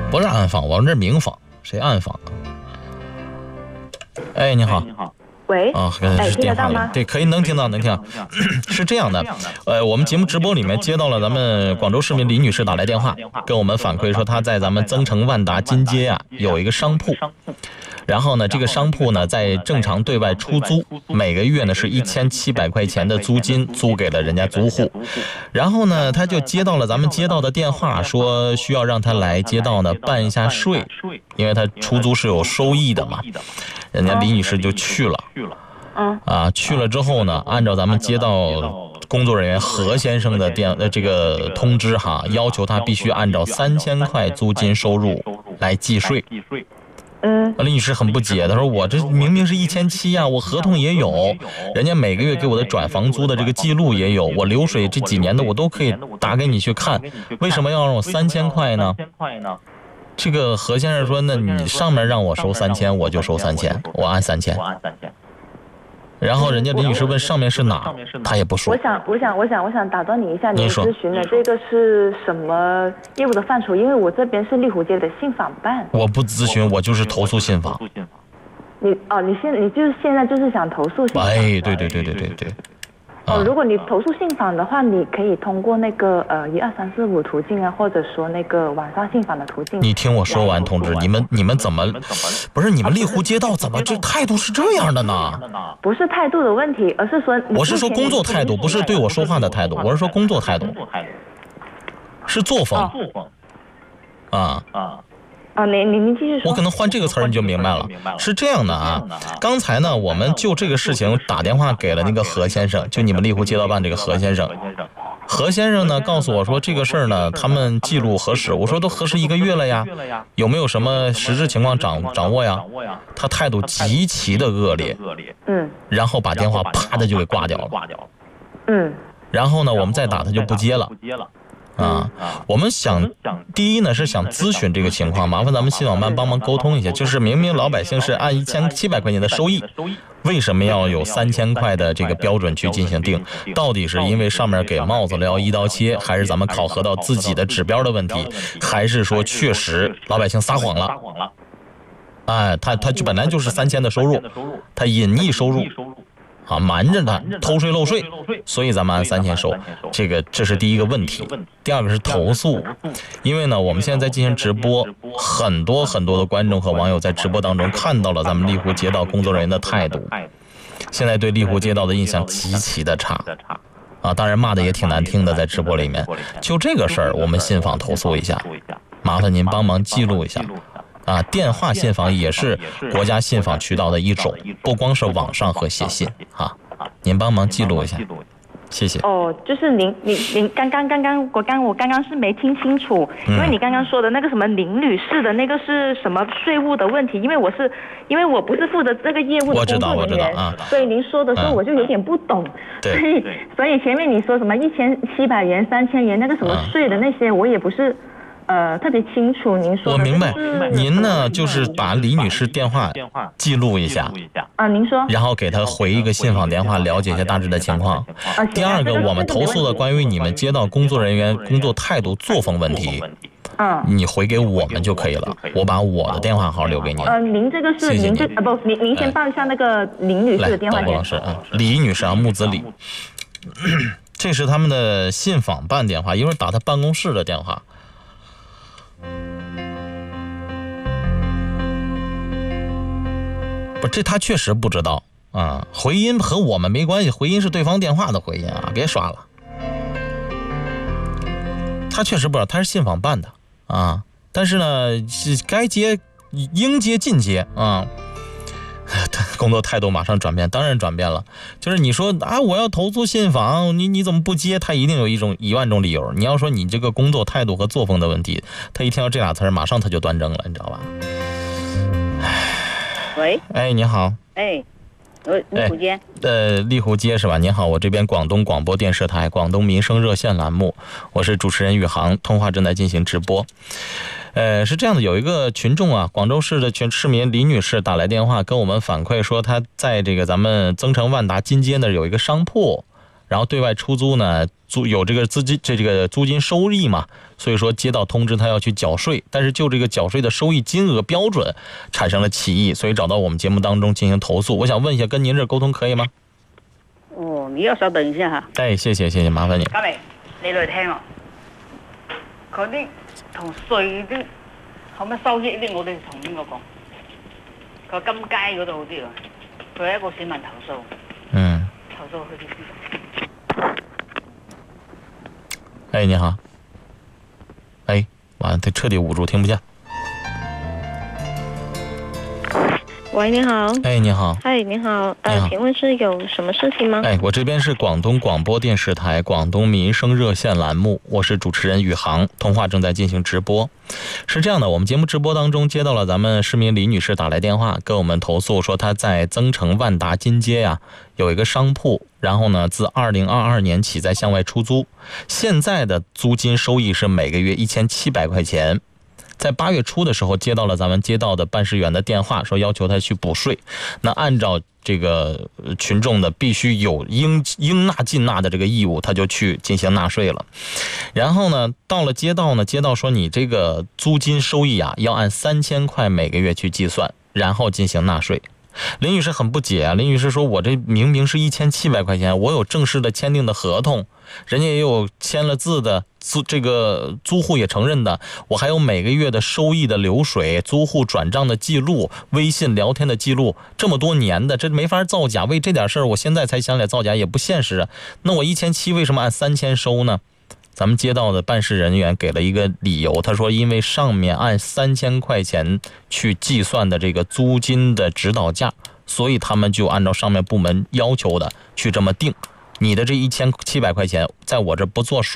不是暗访，我们这明访，谁暗访？哎，你好。 喂， 是电话吗？ 对，可以能听到。是这样的，我们节目直播里面接到了咱们广州市民李女士打来电话，跟我们反馈说她在咱们增城万达金街啊有一个商铺，然后呢，这个商铺呢在正常对外出租，每个月呢是1700块钱的租金，租给了人家租户。然后呢，他就接到了咱们街道的电话，说需要让他来街道呢办一下税，因为他出租是有收益的嘛。人家李女士就去了。去了之后呢，按照咱们街道工作人员何先生的这个通知哈，要求他必须按照3000块租金收入来计税。李女士很不解，她说我这明明是1700呀，我合同也有，人家每个月给我的转房租的这个记录也有，我流水这几年的我都可以打给你去看，为什么要让我3000块呢？这个何先生说，那你上面让我收3000，我就收3000，我按3000。然后人家李女士问上面是哪，她也不说。 我想打断你一下，您咨询的这个是什么业务的范畴？因为我这边是丽湖街的信访办。 我不咨询，我就是投诉信访。 你就是现在就是想投诉信访？ 哎，对。 如果你投诉信访的话，你可以通过那个12345途径啊，或者说那个网上信访的途径。 你听我说完，同志，你们怎么不是你们丽湖街道怎么这态度是这样的呢？ 不是态度的问题，而是说我是说工作态度，不是对我说话的态度，我是说工作态度，是作风您继续说。 我可能换这个词儿你就明白了。是这样的啊，刚才呢，我们就这个事情打电话给了那个何先生，就你们丽湖街道办这个何先生。何先生呢告诉我说这个事儿呢，他们记录核实。我说都核实1个月了呀，有没有什么实质情况掌握呀？他态度极其的恶劣。然后把电话啪的就给挂掉了。然后呢，我们再打他就不接了。我们第一呢是想咨询这个情况，麻烦咱们信访办帮忙沟通一下，就是明明老百姓是按1700块钱的收益，为什么要有3000块的这个标准去进行定？到底是因为上面给帽子聊一刀切，还是咱们考核到自己的指标的问题，还是说确实老百姓撒谎了？他就本来就是3000的收入，他隐匿收入。瞒着他偷税漏税，所以咱们按3000收，这是第一个问题。第二个是投诉，因为呢我们现在在进行直播，很多的观众和网友在直播当中看到了咱们丽湖街道工作人员的态度，现在对丽湖街道的印象极其的差当然骂的也挺难听的，在直播里面。就这个事儿我们信访投诉一下，麻烦您帮忙记录一下。电话信访也是国家信访渠道的一种，不光是网上和写信您帮忙记录一下，谢谢。 就是您我刚刚是没听清楚，因为你刚刚说的那个什么林女士的那个是什么税务的问题，因为我不是负责这个业务的工作人员，所以您说的时候我就有点不懂，所以前面你说什么1700元、3000元那个什么税的那些，我也不是。特别清楚，您说的。 我明白，您呢就是把李女士电话记录一下您说， 然后给她回一个信访电话，了解一下大致的情况。第二个，我们投诉的关于你们街道工作人员工作态度、作风问题，你回给我们就可以了，我把我的电话号留给您。 您这个是您这您先报一下那个林女士的电话。 导播老师李女士木子李，这是他们的信访办电话，一会儿打他办公室的电话。这他确实不知道回音和我们没关系，回音是对方电话的回音别刷了。他确实不知道，他是信访办的但是呢该接应接尽接工作态度马上转变，当然转变了。就是你说我要投诉信访，你怎么不接？他一定有1万种理由。你要说你这个工作态度和作风的问题，他一听到这俩词马上他就端正了，你知道吧？ 喂， 你好。 丽湖街。 丽湖街是吧？您好，我这边广东广播电视台广东民生热线栏目，我是主持人宇航，通话正在进行直播。是这样的，有一个群众广州市的市民李女士打来电话跟我们反馈说，她在这个咱们增城万达金街那有一个商铺， 然后对外出租呢，有这个租金收益嘛，所以说接到通知他要去缴税，但是就这个缴税的收益金额标准产生了歧义，所以找到我们节目当中进行投诉。我想问一下，跟您这沟通可以吗？ 哦，你要稍等一下哈。 谢谢，麻烦你。 嘉明，你嚟聽啊！嗰啲同稅啲可唔可以收益啲？我哋同邊個講？佢金街嗰度好啲啊！佢係一個市民投訴。投訴去啲邊度？ 你好。完了，他彻底捂住，听不见。 喂，你好。 你好。 嗨，你好。请问是有什么事情吗？ 我这边是广东广播电视台广东民生热线栏目，我是主持人宇航，通话正在进行直播。是这样的，我们节目直播当中接到了咱们市民李女士打来电话，跟我们投诉说她在增城万达金街呀有一个商铺，然后呢自2022年起在向外出租，现在的租金收益是每个月1700块钱。在8月初的时候接到了咱们街道的办事员的电话，说要求他去补税。那按照这个群众的必须有应纳尽纳的这个义务，他就去进行纳税了。然后呢，到了街道呢，街道说你这个租金收益啊，要按3000块每个月去计算，然后进行纳税。林女士很不解啊，林女士说，我这明明是1700块钱，我有正式的签订的合同，人家也有签了字的，这个租户也承认的，我还有每个月的收益的流水，租户转账的记录，微信聊天的记录，这么多年的，这没法造假。为这点事儿，我现在才想起来造假也不现实啊。那我1700为什么按3000收呢？咱们街道的办事人员给了一个理由，他说因为上面按3000块钱去计算的这个租金的指导价，所以他们就按照上面部门要求的去这么定。你的这1700块钱在我这不作数。